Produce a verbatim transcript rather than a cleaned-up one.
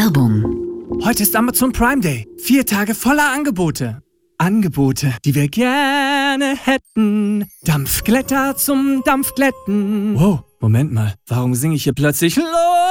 Werbung. Heute ist Amazon Prime Day. Vier Tage voller Angebote. Angebote, die wir gerne hätten. Dampfglätter zum Dampfglätten. Wow, Moment mal. Warum singe ich hier plötzlich Los?